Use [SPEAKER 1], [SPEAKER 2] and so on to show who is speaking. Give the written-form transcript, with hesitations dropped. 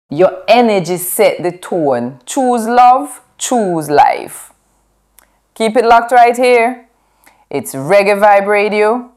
[SPEAKER 1] Your energy set the tone. Choose love, choose life. Keep it locked right here. It's Reggae Vibe Radio.